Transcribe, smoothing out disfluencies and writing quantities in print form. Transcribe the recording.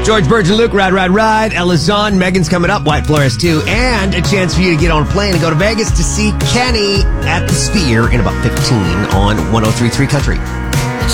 George Burge and Luke, ride. Ella's on. Megan's coming up. White Flores, too. And a chance for you to get on a plane and go to Vegas to see Kenny at the Sphere in about 15 on 103.3 Country.